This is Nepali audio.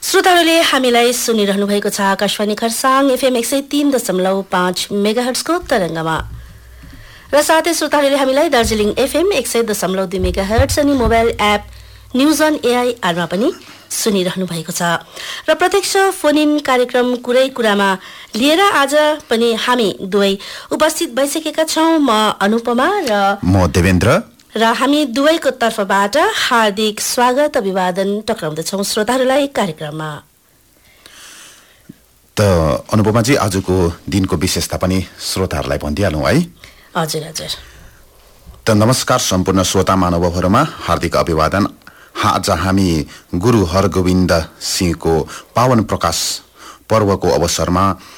श्रोताहरूले हामीलाई सुनिरहनु भएको छ आकाशवाणी खरसाङ एफएम 103.5 मेगाहर्ट्जको तरङ्गमा र साथै श्रोताहरूले हामीलाई दार्जिलिङ एफएम 100.2 मेगाहर्ट्ज अनि मोबाइल एप न्यूज अन एआईआरमा पनि सुनिरहनु भएको छ र प्रत्यक्ष फोन इन कार्यक्रम कुरै कुरामा लिएर आज पनि हामी दुवै उपस्थित भइसकेका छौं। म अनुपमा र म देवेन्द्र र हामी दुवैको तर्फबाट हार्दिक स्वागत अभिवादन टक्राउँदछौं श्रोताहरूलाई कार्यक्रममा। त अनुपमाजी आजको दिनको विशेषता पनि श्रोताहरूलाई भनिदिइहालौँ है। हजुर हजुर। त नमस्कार सम्पूर्ण श्रोता महानुभावहरूमा हार्दिक अभिवादन। आज हामी गुरु हरगोविन्द सिंहको पावन प्रकाश पर्वको अवसरमा